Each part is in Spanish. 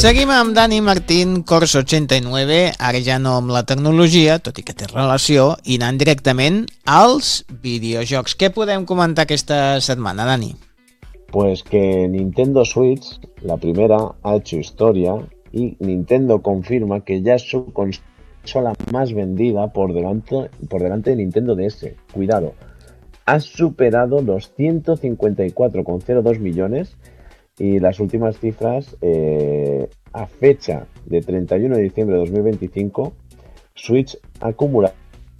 Seguim amb Dani Martín, Corsa 89, ara ja no amb la tecnologia, tot i que té relació, i anant directament als videojocs. Què podem comentar aquesta setmana, Dani? Pues que Nintendo Switch, la primera, ha hecho historia y Nintendo confirma que ya es su consola más vendida por delante de Nintendo DS. Cuidado, ha superado los 154,02 millones y las últimas cifras, a fecha de 31 de diciembre de 2025, Switch acumulaba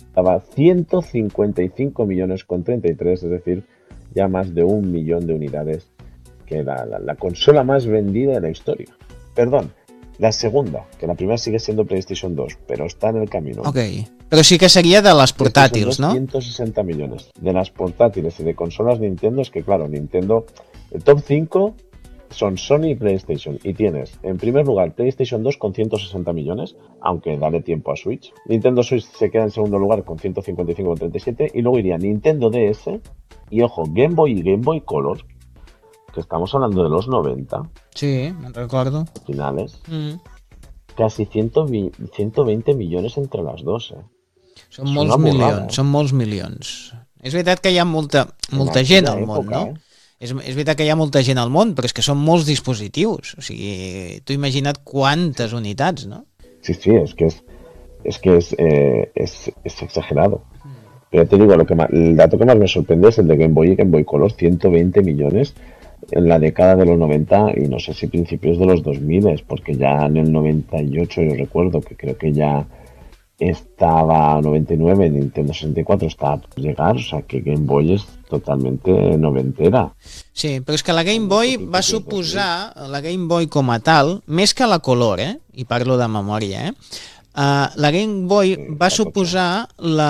155 millones con 33, es decir, ya más de 1 millón de unidades, que la consola más vendida de la historia. Perdón, la segunda, que la primera sigue siendo PlayStation 2, pero está en el camino. Ok, però sí que seria de les portàtils, ¿no? 160 millones. De las portátiles y de consolas Nintendo, es que claro, Nintendo, el top 5 son Sony y PlayStation, y tienes en primer lugar PlayStation 2 con 160 millones, aunque dale tiempo a Switch. Nintendo Switch se queda en segundo lugar con 155,37, y luego iría Nintendo DS y, ojo, Game Boy y Game Boy Color, que estamos hablando de los 90. Sí, me'n recordo. Finales. Casi 120 millones entre las dos, Són molts milions, són molts milions. És veritat que hi ha molta gent al món, no? És veritat que hi ha molta gent al món, però és que són molts dispositius. O sigui, tu imagina't quantes unitats, ¿no? Sí, es que es exagerado. Pero te digo, el dato que más me sorprende es el de Game Boy y Game Boy Color, 120 millones en la década de los 90 y no sé si principios de los 2000, porque ya en el 98 yo recuerdo que creo que ya estaba 99, Nintendo 64 estaba por llegar, o sea que Game Boy és totalment noventera. Sí, però és que la Game Boy va suposar, la Game Boy com a tal, més que la Color, i parlo de memòria, la Game Boy va suposar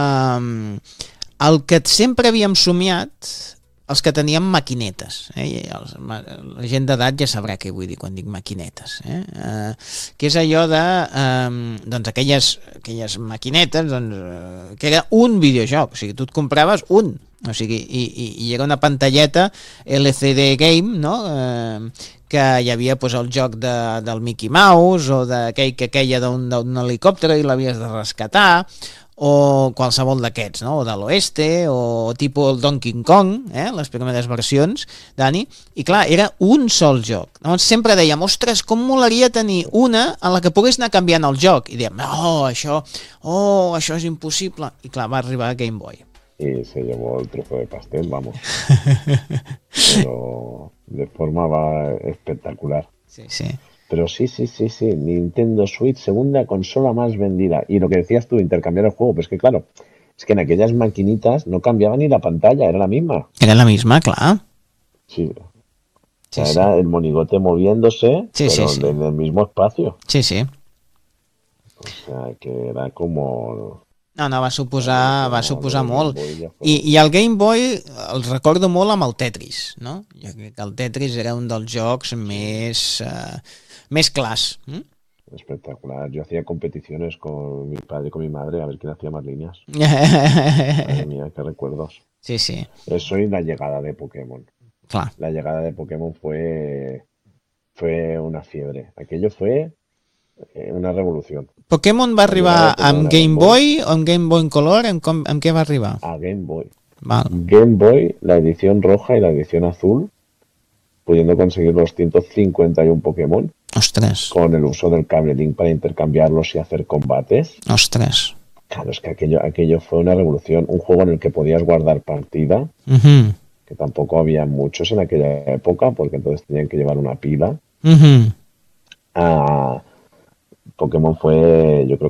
el que sempre havíem somiat els que teníem maquinetes, la gent d'edat ja sabrà què vull dir quan dic maquinetes, que és allò de doncs aquelles maquinetes que era un videojoc, o sigui, tu et compraves un, o sigui, i era una pantalleta LCD Game, no? Que hi havia pues, el joc del Mickey Mouse o d'aquell que queia d'un helicòpter i l'havies de rescatar, o qualsevol d'aquests, no? O de l'Oeste, o tipus el Donkey Kong, les primeres versions, Dani, i clar, era un sol joc. Llavors sempre dèiem, ostres, com molaria tenir una en la que pogués anar canviant el joc, i dèiem, això és impossible, i clar, va arribar a Game Boy. Y se llevó el trozo de pastel, vamos. Pero de forma espectacular. Sí. Pero sí, Nintendo Switch, segunda consola más vendida. Y lo que decías tú, intercambiar el juego, pues que claro, es que en aquellas maquinitas no cambiaba ni la pantalla, era la misma. Era la misma, claro. Sí. O sea, era el monigote moviéndose, pero en el mismo espacio. Sí. O sea, que era como... No, va suposar molt. I el Game Boy el recordo molt amb el Tetris, no? Jo crec que el Tetris era un dels jocs més clars. Espectacular. Yo hacía competiciones con mi padre y con mi madre a ver quién hacía más líneas. Madre mía, qué recuerdos. Sí. Eso y la llegada de Pokémon. Clar. La llegada de Pokémon fue una fiebre. Aquello fue una revolución. Pokémon va arribar amb Game Boy o amb Game Boy Color? Amb què va arribar? A Game Boy. Val. Game Boy, la edición roja y la edición azul, pudiendo conseguir los 151 Pokémon. Ostras. Con el uso del cable Link para intercambiarlos y hacer combates. Ostras. Claro, es que aquello fue una revolución. Un juego en el que podías guardar partida, que tampoco había muchos en aquella época, porque entonces tenían que llevar una pila. Pokémon fue, yo creo